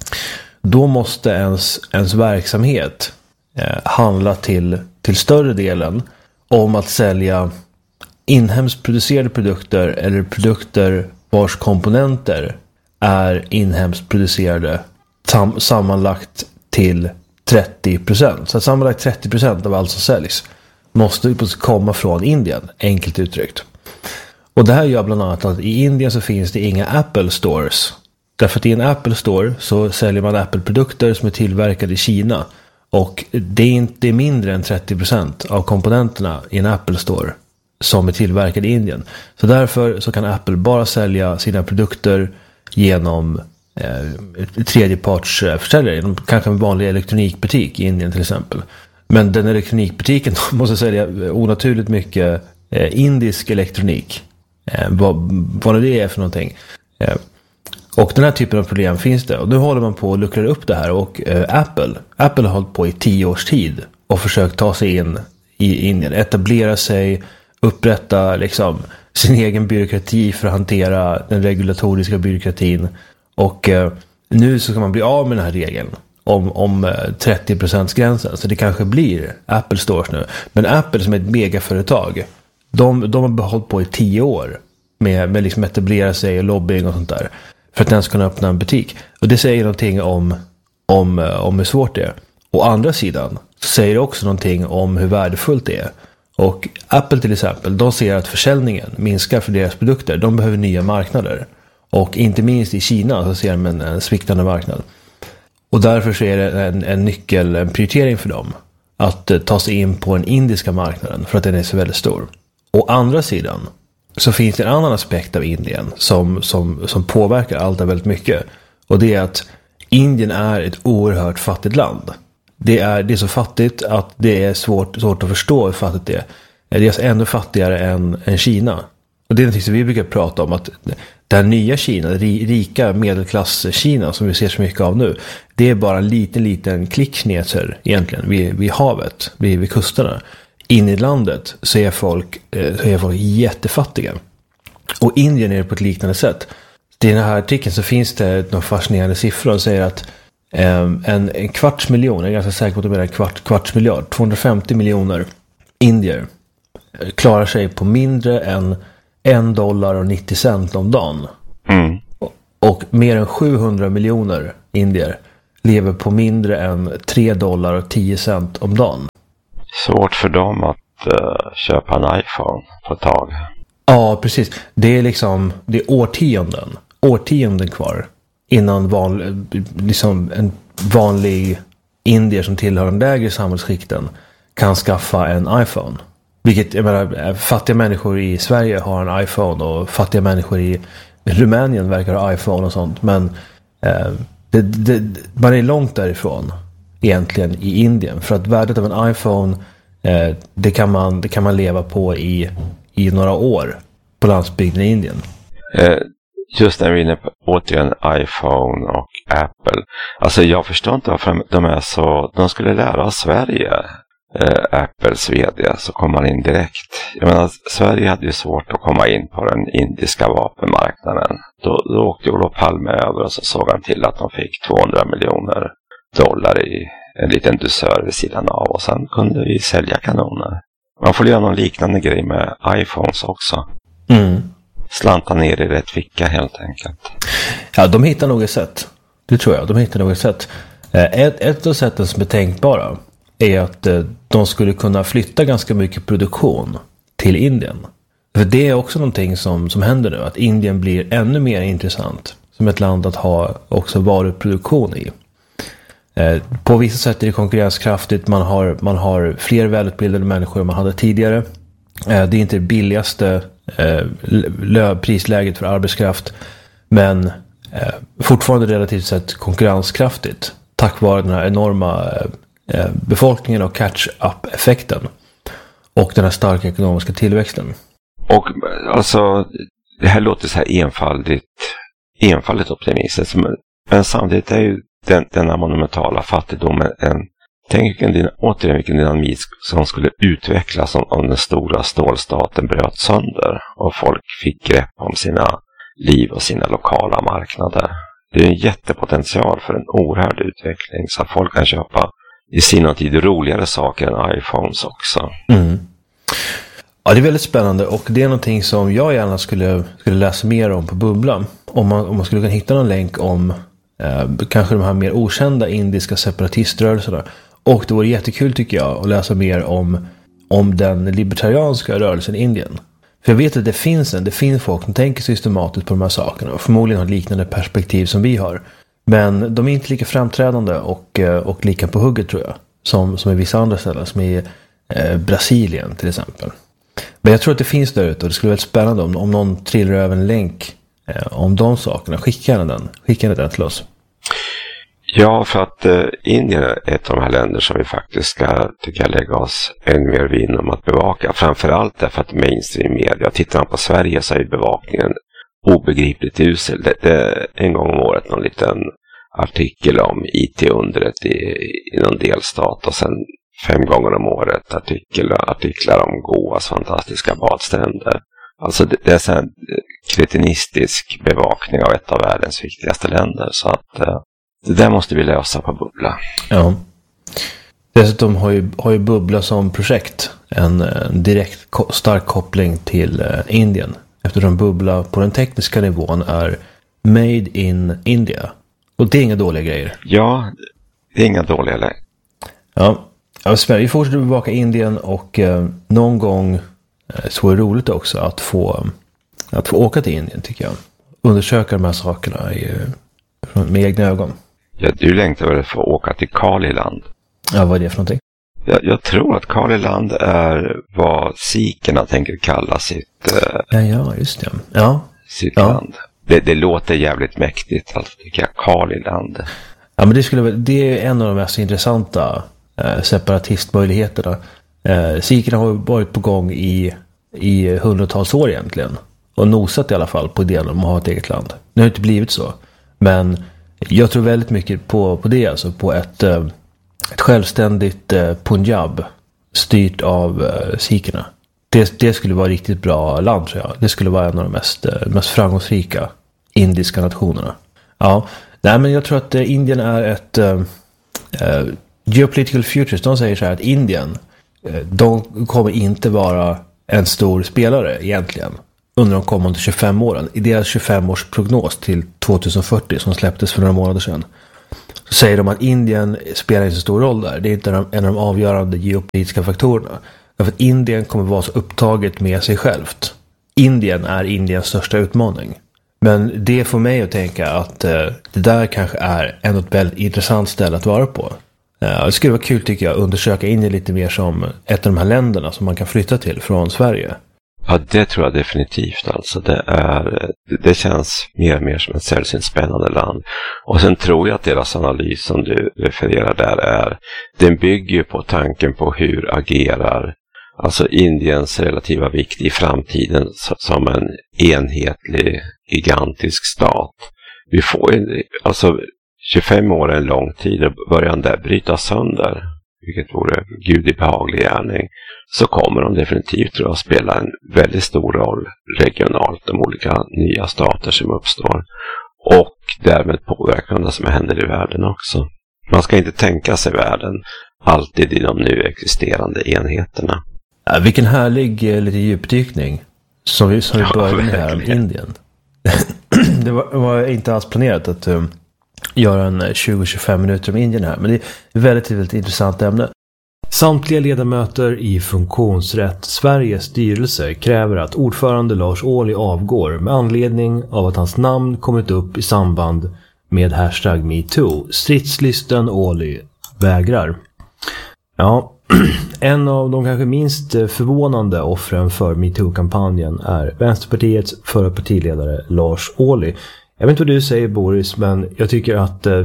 S4: då måste ens, ens verksamhet eh, handla till, till större delen om att sälja inhemskt producerade produkter eller produkter vars komponenter är inhemskt producerade sam- sammanlagt till trettio procent. Så att sammanlagt trettio procent av allt som säljs måste komma från Indien, enkelt uttryckt. Och det här gör bland annat att i Indien så finns det inga Apple Stores. Därför att i en Apple Store så säljer man Apple-produkter som är tillverkade i Kina. Och det är inte mindre än trettio procent av komponenterna i en Apple Store som är tillverkade i Indien. Så därför så kan Apple bara sälja sina produkter genom eh, tredjepartsförsäljare, genom kanske en vanlig elektronikbutik i Indien till exempel. Men den elektronikbutiken måste sälja onaturligt mycket eh, indisk elektronik. Eh, vad, vad det är för någonting. Eh, och den här typen av problem finns det. Och nu håller man på att luckra upp det här. Och eh, Apple, Apple har hållit på i tio års tid och försökt ta sig in i Indien, etablera sig, upprätta liksom sin egen byråkrati för att hantera den regulatoriska byråkratin. Och eh, nu så ska man bli av med den här regeln om, om eh, trettio procent gränsen. Så det kanske blir Apple Stores nu. Men Apple som är ett megaföretag, de, de har hållit på i tio år med, med liksom etablera sig och lobbying och sånt där för att den ska kunna öppna en butik. Och det säger någonting om, om, om hur svårt det är. Å andra sidan så säger det också någonting om hur värdefullt det är. Och Apple till exempel, de ser att försäljningen minskar för deras produkter. De behöver nya marknader. Och inte minst i Kina så ser de en, en sviktande marknad. Och därför så är det en, en nyckel, en prioritering för dem att eh, ta sig in på den indiska marknaden för att den är så väldigt stor. Å andra sidan så finns det en annan aspekt av Indien som, som, som påverkar allt det väldigt mycket. Och det är att Indien är ett oerhört fattigt land. Det är, det är så fattigt att det är svårt, svårt att förstå hur fattigt det är. Det är alltså ännu fattigare än, än Kina. Och det är något som vi brukar prata om, att det här nya Kina, det rika medelklass-Kina som vi ser så mycket av nu, det är bara en liten, liten klickneter egentligen vid, vid havet, vid, vid kusterna. In i landet så är folk, så är folk jättefattiga. Och Indien är det på ett liknande sätt. I den här artikeln så finns det några fascinerande siffror som säger att En, en kvarts miljon, jag är ganska säker på att det blir en kvart, kvarts miljard, tvåhundrafemtio miljoner indier klarar sig på mindre än en dollar och nittio cent om dagen.
S2: Mm.
S4: Och, och mer än sjuhundra miljoner indier lever på mindre än tre dollar och tio cent om dagen.
S2: Svårt för dem att uh, köpa en iPhone på ett tag.
S4: Ja, precis. Det är liksom, det är årtionden, årtionden kvar innan van, liksom en vanlig indier som tillhör den lägre samhällsskikten kan skaffa en iPhone. Vilket, jag menar, fattiga människor i Sverige har en iPhone och fattiga människor i Rumänien verkar ha iPhone och sånt. Men eh, det, det, man är långt därifrån egentligen i Indien. För att värdet av en iPhone, eh, det, kan man, det kan man leva på i, i några år på landsbygden i Indien.
S2: Eh, just när vi är inne på återigen iPhone och Apple. Alltså jag förstår inte varför de är så... De skulle lära Sverige... Uh, Apples vd, så kom man in direkt. Jag menar, Sverige hade ju svårt att komma in på den indiska vapenmarknaden. Då, då åkte Olof Palme över och så såg han till att de fick tvåhundra miljoner dollar i en liten dusör vid sidan av, och sen kunde vi sälja kanoner. Man får göra någon liknande grej med iPhones också.
S4: Mm.
S2: Slanta ner i rätt ficka helt enkelt.
S4: Ja, de hittar nog ett sätt. Det tror jag, de hittar nog ett sätt. Ett, ett av sätten som är tänkbara är att eh, de skulle kunna flytta ganska mycket produktion till Indien. För det är också någonting som, som händer nu. Att Indien blir ännu mer intressant som ett land att ha också varuproduktion i. Eh, på vissa sätt är det konkurrenskraftigt. Man har, man har fler välutbildade människor än man hade tidigare. Eh, det är inte det billigaste eh, lö- prisläget för arbetskraft. Men eh, fortfarande relativt sett konkurrenskraftigt. Tack vare den här enorma... Eh, befolkningen och catch-up-effekten och den här starka ekonomiska tillväxten.
S2: Och alltså, det här låter så här enfaldigt, enfaldigt optimistiskt, men samtidigt är ju den, denna monumentala fattigdomen en, tänk vilken, återigen vilken dynamik som skulle utvecklas om, om den stora stålstaten bröt sönder och folk fick grepp om sina liv och sina lokala marknader. Det är en jättepotential för en oerhörd utveckling, så att folk kan köpa i sinom tid roligare saker än iPhones också.
S4: Mm. Ja, det är väldigt spännande, och det är någonting som jag gärna skulle, skulle läsa mer om på Bubbla. Om man, om man skulle kunna hitta någon länk om eh, kanske de här mer okända indiska separatiströrelserna. Och det vore jättekul, tycker jag, att läsa mer om, om den libertarianska rörelsen i Indien. För jag vet att det finns en, det finns folk som tänker systematiskt på de här sakerna och förmodligen har liknande perspektiv som vi har. Men de är inte lika framträdande och, och lika på hugget, tror jag, som, som i vissa andra ställen, som i eh, Brasilien till exempel. Men jag tror att det finns där ute, och det skulle vara väldigt spännande om, om någon trillar över en länk eh, om de sakerna. Skicka den, skicka den till oss.
S2: Ja, för att eh, Indien är ett av de här länder som vi faktiskt ska, tycker jag, lägga oss än mer vinn om att bevaka. Framförallt därför att mainstream media, tittar man på Sverige så är bevakningen obegripligt usel. Det, det är en gång om året någon liten artikel om I T-undret i, i någon delstat, och sen fem gånger om året artikel, artiklar om Goas fantastiska badstränder. Alltså det, det är så en kretinistisk bevakning av ett av världens viktigaste länder, så att eh, det där måste vi lösa på Bubbla.
S4: Ja. Dessutom har ju, har ju Bubbla som projekt en, en direkt ko- stark koppling till eh, Indien. Eftersom Bubbla på den tekniska nivån är made in India. Och det är inga dåliga grejer.
S2: Ja, det är inga dåliga grejer.
S4: Ja, ja, Sverige fortsätter bevaka Indien, och eh, någon gång eh, så är det roligt också att få, att få åka till Indien, tycker jag. Undersöka de här sakerna i, med egna ögon.
S2: Ja, du längtar väl för att åka till Kaliland?
S4: Ja, vad är det för någonting?
S2: Jag, jag tror att Kaliland är vad sikerna tänker kalla sitt, eh,
S4: ja, ja, just det. Ja.
S2: sitt
S4: ja.
S2: land. Det, det låter jävligt mäktigt, alltså, tycker jag. Kaliland.
S4: Ja, men det, skulle, det är en av de mest intressanta eh, separatistmöjligheterna. Eh, sikerna har varit på gång i, i hundratals år egentligen. Och nosat i alla fall på idén om att ha ett eget land. Nu har det inte blivit så. Men jag tror väldigt mycket på, på det. Alltså på ett, eh, ett självständigt eh, Punjab styrt av eh, sikerna. Det, det skulle vara ett riktigt bra land, tror jag. Det skulle vara en av de mest, eh, mest framgångsrika indiska nationerna. Ja, Nej, men jag tror att eh, Indien är ett eh, eh, geopolitical futures. De säger så här att Indien, eh, de kommer inte vara en stor spelare egentligen under de kommande tjugofem åren. I deras tjugofem-års prognos till tjugohundrafyrtio som släpptes för några månader sedan, så säger de att Indien spelar inte så stor roll där. Det är inte en av de avgörande geopolitiska faktorerna. Därför att Indien kommer vara så upptaget med sig självt. Indien är Indiens största utmaning. Men det får mig att tänka att eh, det där kanske är ändå ett väldigt intressant ställe att vara på. Eh, det skulle vara kul tycker jag att undersöka Indien lite mer som ett av de här länderna som man kan flytta till från Sverige.
S2: Ja, det tror jag definitivt. Alltså det, är, det känns mer och mer som ett sällsynt spännande land. Och sen tror jag att deras analys som du refererar där är, den bygger ju på tanken på hur agerar alltså Indiens relativa vikt i framtiden som en enhetlig, gigantisk stat. Vi får ju, alltså tjugofem år är en lång tid, och börjar där bryta sönder, vilket vore gudi behaglig gärning, så kommer de definitivt tror jag, att spela en väldigt stor roll regionalt, de olika nya stater som uppstår, och därmed påverka det som händer i världen också. Man ska inte tänka sig världen alltid i de nu existerande enheterna.
S4: Ja, vilken härlig lite djupdykning som vi, som vi
S2: Ja,
S4: började med här om Indien. Det var, var inte alls planerat att um, göra en tjugo till tjugofem minuter om Indien här, men det är ett väldigt, väldigt intressant ämne. Samtliga ledamöter i Funktionsrätt Sveriges styrelse kräver att ordförande Lars Ohly avgår med anledning av att hans namn kommit upp i samband med hashtag MeToo. Stridslysten Ohly vägrar. Ja, en av de kanske minst förvånande offren för MeToo-kampanjen är Vänsterpartiets förra partiledare Lars Ohly. Jag vet inte vad du säger Boris, men jag tycker att eh,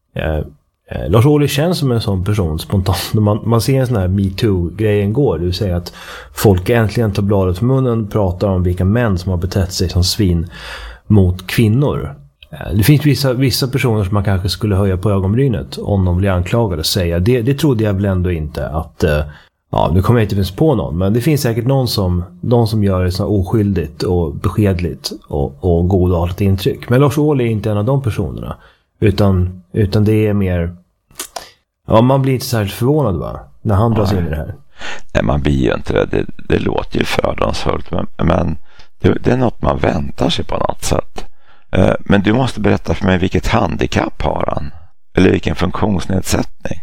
S4: eh, Lars Ohly känns som en sån person spontant. Man, man ser en sån här MeToo-grejen går, det vill säga att folk äntligen tar bladet från munnen och pratar om vilka män som har betett sig som svin mot kvinnor. Det finns vissa, vissa personer som man kanske skulle höja på ögonbrynet om de blir anklagade och säga det, det trodde jag väl ändå inte att ja, nu kommer jag inte ens på någon, men det finns säkert någon som, någon som gör det så oskyldigt och beskedligt och, och godartat intryck. Men Lars Ohly är inte en av de personerna, utan, utan det är mer, ja, man blir inte särskilt förvånad va, när han dras in i det här.
S2: Nej, man blir ju inte det, det, det låter ju fördomsfullt, men, men det, det är något man väntar sig på något sätt. Men du måste berätta för mig vilket handikapp har han? Eller vilken funktionsnedsättning?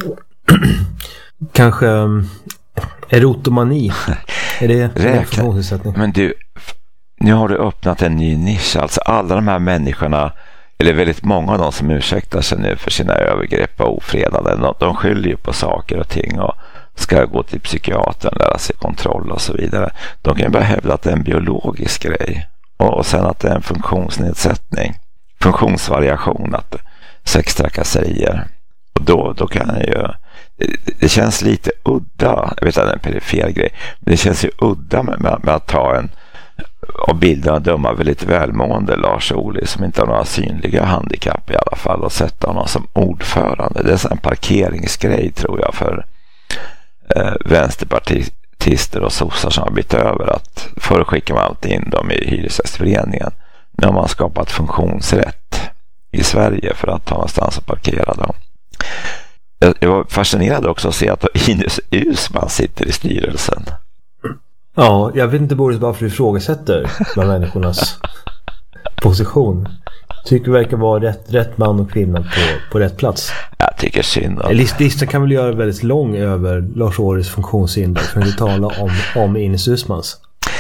S4: Kanske um, erotomani. Är det en funktionsnedsättning?
S2: Men du, nu har du öppnat en ny nisch. Alltså alla de här människorna, eller väldigt många av dem som ursäktar sig nu för sina övergrepp och ofredanden, de skyller ju på saker och ting och ska gå till psykiatern, lära sig kontroll och så vidare. De kan ju bara hävda att det är en biologisk grej. Och sen att det är en funktionsnedsättning, funktionsvariation, att sextrakasserier. Och då, då kan jag ju, det, det känns lite udda, jag vet att det är en perifer grej, men det känns ju udda med, med, med att ta en och bilda och döma väldigt välmående Lars Ohly som inte har några synliga handikapp i alla fall och sätta honom som ordförande. Det är en parkeringsgrej tror jag för eh, Vänsterpartiet och sossar som har bytt över, att förr skickar man alltid in dem i hyresgästföreningen. Nu har man skapat funktionsrätt i Sverige för att ha någonstans att parkera dem. Jag, jag var fascinerad också att se att Ines Uusmann sitter i styrelsen.
S4: Ja, jag vet inte Boris varför du ifrågasätter de människornas position. Tycker det verkar vara rätt, rätt man och kvinna på, på rätt plats.
S2: Jag tycker synd om.
S4: Listan kan väl göra väldigt lång över Lars Ohlys funktionshinder för att vi tala om, om Ines Uusmanns.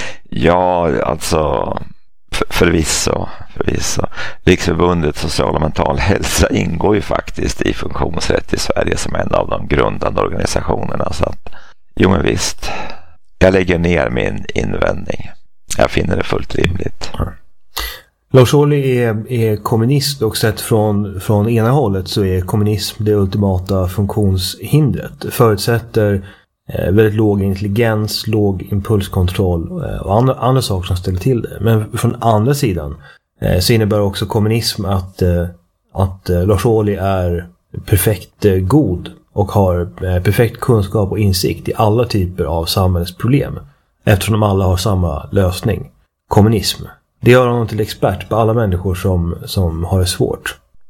S2: Ja, alltså för, förvisso, förvisso. Riksförbundet social och mental hälsa ingår ju faktiskt i funktionsrätt i Sverige som en av de grundande organisationerna. Så att, jo men visst, jag lägger ner min invändning. Jag finner det fullt rimligt.
S4: Mm. Lars Ohly är, är kommunist och sett från, från ena hållet så är kommunism det ultimata funktionshindret. Förutsätter eh, väldigt låg intelligens, låg impulskontroll eh, och andra, andra saker som ställer till det. Men från andra sidan eh, så innebär också kommunism att, eh, att eh, Lars Ohly är perfekt eh, god och har eh, perfekt kunskap och insikt i alla typer av samhällsproblem. Eftersom de alla har samma lösning. Kommunism. Det gör honom till expert på alla människor som, som har det svårt.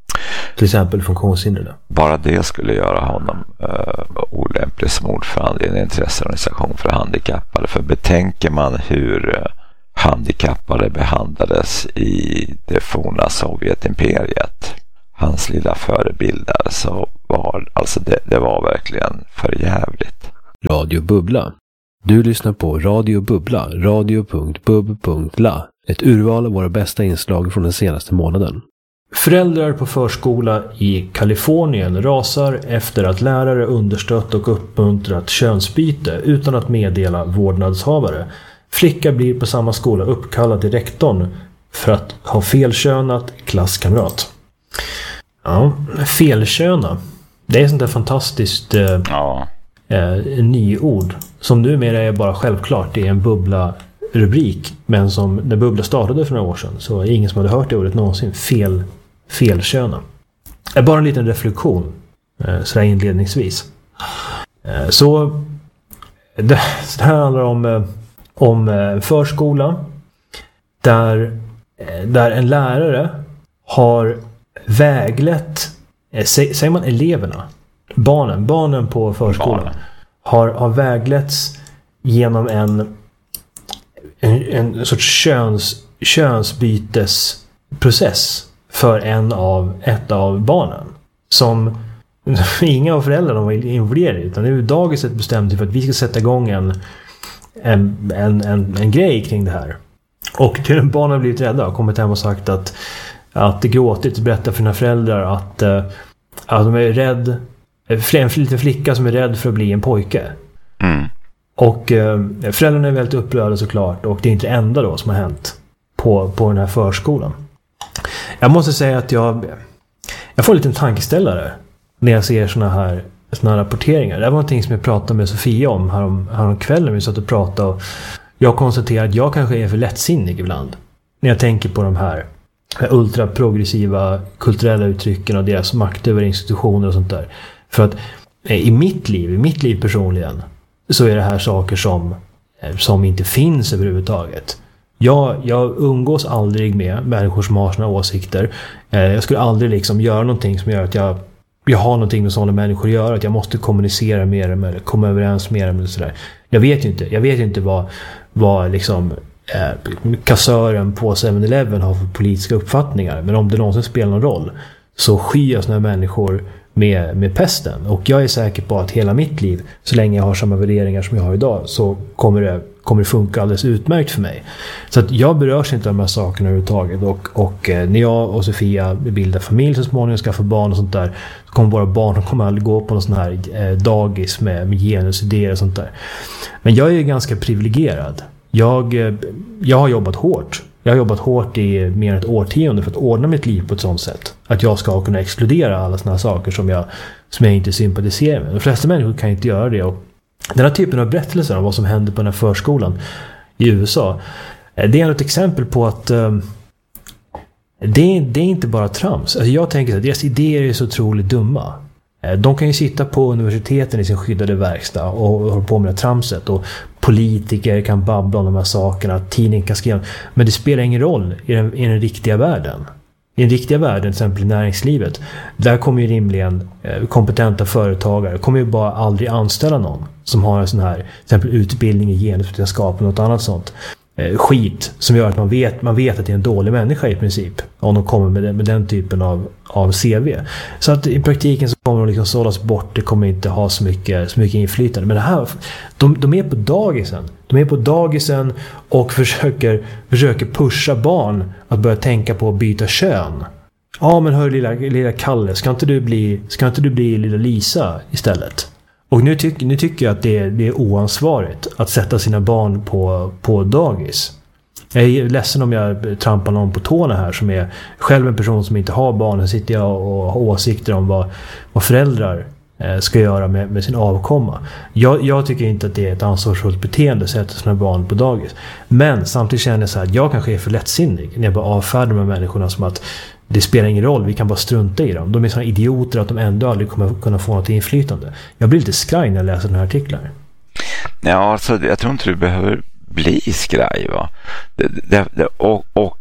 S4: till exempel funktionshindrade.
S2: Bara det skulle göra honom uh, olämplig som ordförande i en intresseorganisation för handikappade. För betänker man hur uh, handikappade behandlades i det forna Sovjetimperiet, hans lilla förebilder, så var alltså det, det var verkligen för jävligt.
S4: Radio Bubbla. Du lyssnar på Radio Bubbla, radio punkt bub punkt la. Ett urval av våra bästa inslag från den senaste månaden. Föräldrar på förskola i Kalifornien rasar efter att lärare understött och uppmuntrat könsbyte utan att meddela vårdnadshavare. Flicka blir på samma skola uppkallad till rektorn för att ha felkönat klasskamrat. Ja, felköna. Det är sånt där fantastiskt eh,
S2: Ja.
S4: eh, nyord som numera är bara självklart. Det är en bubbla rubrik, men som när bubbla startade för några år sedan så är ingen som hade hört det ordet någonsin. Fel, felköna. Är bara en liten reflektion eh, sådär inledningsvis. Eh, så det, det här handlar om eh, om eh, förskola där, eh, där en lärare har väglett, eh, sä, säger man eleverna, barnen, barnen på förskolan barnen. Har, har vägletts genom en En, en sorts köns, könsbytesprocess för en av, ett av barnen. Som inga av föräldrarna var involverade, utan det är ju dagiset bestämt för att vi ska sätta igång en, en, en, en, en grej kring det här. Och till barnen har blivit rädda och kommit hem och sagt att, att det gråtit och berättar för sina föräldrar att, att de är rädd, en liten flicka som är rädd för att bli en pojke.
S2: Mm.
S4: Och eh, föräldrarna är väldigt upprörda såklart. Och det är inte det enda då som har hänt på, på den här förskolan. Jag måste säga att jag Jag får en liten tankeställare när jag ser såna här, såna här rapporteringar. Det var någonting som jag pratade med Sofia om härom, härom kvällen. Vi satt och pratade och jag konstaterade att jag kanske är för lättsinnig ibland. När jag tänker på de här ultraprogressiva kulturella uttrycken och deras makt över institutioner och sånt där. För att eh, i mitt liv, i mitt liv personligen, så är det här saker som, som inte finns överhuvudtaget. Jag, jag umgås aldrig med människor som har såna åsikter. Jag skulle aldrig liksom göra någonting som gör att jag, jag har någonting med sådana människor att göra. Att jag måste kommunicera med dem eller komma överens med dem eller sådär. Jag vet ju inte. Jag vet ju inte vad, vad liksom, eh, kassören på seven eleven har för politiska uppfattningar. Men om det någonsin spelar någon roll så skyr jag sådana människor med, med pesten. Och jag är säker på att hela mitt liv, så länge jag har samma värderingar som jag har idag, så kommer det, kommer det funka alldeles utmärkt för mig. Så att jag berörs inte av de här sakerna överhuvudtaget. Och, och eh, när jag och Sofia bildar familj så småningom, skaffar barn och sånt där, så kommer våra barn, de kommer aldrig gå på någon sån här eh, dagis med, med genusidéer och sånt där. Men jag är ju ganska privilegierad. Jag, eh, jag har jobbat hårt. Jag har jobbat hårt i mer än ett årtionde för att ordna mitt liv på ett sånt sätt att jag ska kunna exkludera alla såna här saker som jag, som jag inte sympatiserar med. De flesta människor kan inte göra det. Och den här typen av berättelser om vad som händer på den här förskolan i U S A, det är ett exempel på att um, det, är, det är inte bara trams. Alltså jag tänker att deras idéer är så otroligt dumma. De kan ju sitta på universiteten i sin skyddade verkstad och hålla på med det tramset, och politiker kan babbla om de här sakerna, tidningen kan skriva, men det spelar ingen roll i den, i den riktiga världen. I den riktiga världen, till exempel i näringslivet, där kommer ju rimligen eh, kompetenta företagare kommer ju bara aldrig anställa någon som har en sån här, till exempel utbildning i genusvetenskap eller något annat sånt eh, skit som gör att man vet, man vet att det är en dålig människa i princip om de kommer med den, med den typen av, av C V. Så att i praktiken så kommer de liksom sållas bort, det kommer inte ha så mycket, så mycket inflytande. Men det här, de, de är på dagisen. De är på dagisen och försöker, försöker pusha barn att börja tänka på att byta kön. Ja, men hör lilla, lilla Kalle, ska inte du bli, ska inte du bli lilla Lisa istället? Och nu, tyck, nu tycker jag att det är, det är oansvarigt att sätta sina barn på, på dagis. Jag är ledsen om jag trampar någon på tårna här som är själv en person som inte har barn. Så sitter jag och har åsikter om vad, vad föräldrar ska göra med, med sin avkomma. Jag, jag tycker inte att det är ett ansvarsfullt beteende att sätta sina barn på dagis. Men samtidigt känner jag så här att jag kanske är för lättsinnig när jag bara avfärdar de människorna som att det spelar ingen roll, vi kan bara strunta i dem. De är såna idioter att de ändå aldrig kommer kunna få något inflytande. Jag blir lite skraj när jag läser den här artiklar.
S2: Ja, alltså jag tror inte du behöver bli skraj, va? Det, det, det, och, och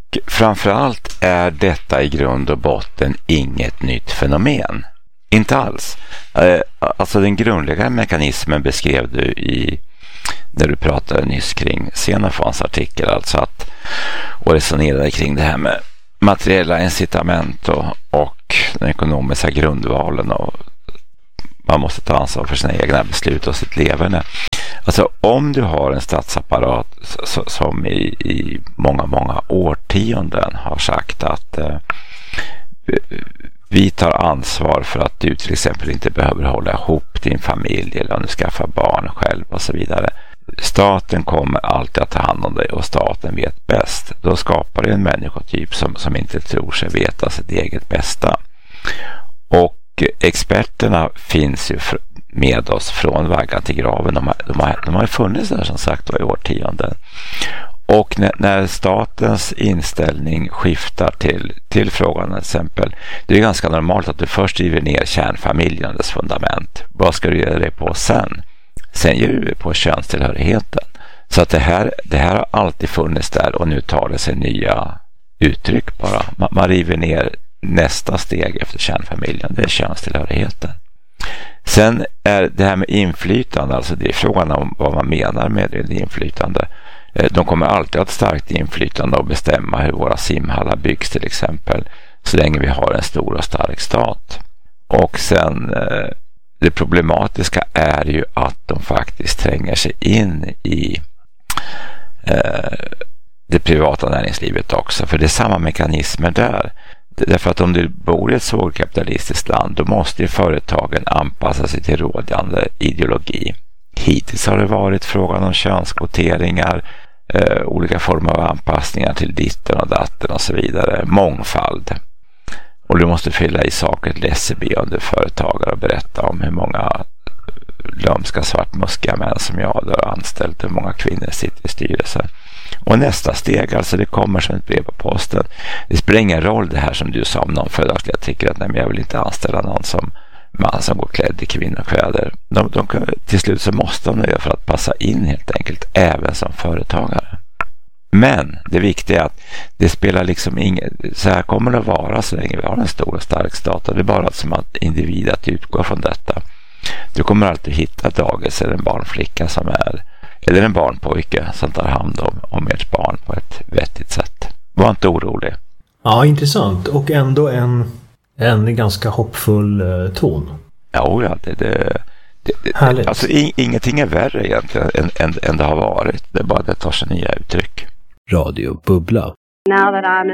S2: Och framförallt är detta i grund och botten inget nytt fenomen. Inte alls. Alltså den grundläggande mekanismen beskrev du i när du pratade nyss kring Xenofons artikel, alltså att och resonerade kring det här med materiella incitament och, och den ekonomiska grundvalen, och man måste ta ansvar för sina egna beslut och sitt leverne. Alltså om du har en statsapparat som i, i många, många årtionden har sagt att eh, vi tar ansvar för att du till exempel inte behöver hålla ihop din familj eller om du skaffar barn själv och så vidare. Staten kommer alltid att ta hand om dig och staten vet bäst. Då skapar det en människotyp som, som inte tror sig veta sitt eget bästa. Och experterna finns ju med oss från vaggan till graven. De har, de har, de har funnits där som sagt i årtionden. Och när, när statens inställning skiftar till, till frågan till exempel, det är ganska normalt att du först river ner kärnfamiljen och dess fundament. Vad ska du göra det på sen? Sen ger du på könstillhörigheten. Så att det här, det här har alltid funnits där och nu tar det sig nya uttryck bara. Man, man river ner nästa steg efter kärnfamiljen, det är könstillhörigheten. Sen är det här med inflytande, alltså det är frågan om vad man menar med det inflytande. De kommer alltid att ha ett starkt inflytande och bestämma hur våra simhallar byggs till exempel, så länge vi har en stor och stark stat. Och sen det problematiska är ju att de faktiskt tränger sig in i eh, det privata näringslivet också, för det är samma mekanismer där. Därför att om du bor i ett svårkapitalistiskt land, då måste ju företagen anpassa sig till rådande ideologi. Hittills har det varit frågan om könskvoteringar, eh, olika former av anpassningar till ditten och datten och så vidare, mångfald. Och du måste fylla i saker till S C B om du är företagare och berätta om hur många lömska svartmuskiga män som jag har anställt, hur många kvinnor sitter i styrelsen. Och nästa steg, alltså det kommer som ett brev på posten. Det spelar ingen roll det här som du sa om någon företagsledare tycker att nej, men jag vill inte anställa någon som man som går klädd i kvinnokläder. De, de, till slut så måste de det för att passa in helt enkelt, även som företagare. Men det viktiga är att det spelar liksom ingen, så här kommer det att vara så länge vi har en stor och stark stat, och det är bara som att individ att utgå från detta. Du kommer alltid hitta dagis eller en barnflicka som är, eller en barnpojke som tar hand om, om ert barn på ett vettigt sätt. Var inte orolig.
S4: Ja, intressant. Och ändå en, en ganska hoppfull eh, ton.
S2: Ja, ja det, det, det, det alltså in, ingenting är värre egentligen än, än, än det har varit. Det är bara det tar sig nya uttryck.
S4: Radio Bubbla.
S8: Now that I'm